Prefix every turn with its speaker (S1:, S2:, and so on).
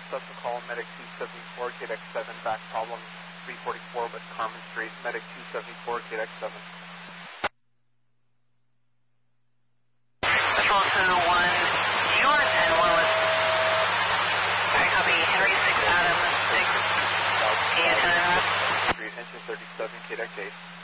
S1: Special call, Medic 274, KDX7, back problem 344 West Carmen Street, Medic 274, KDX7.
S2: Control 2-1, you are 10-1 with, I copy, Henry 6 Adam 6, and
S1: Street, engine 37, KDX8.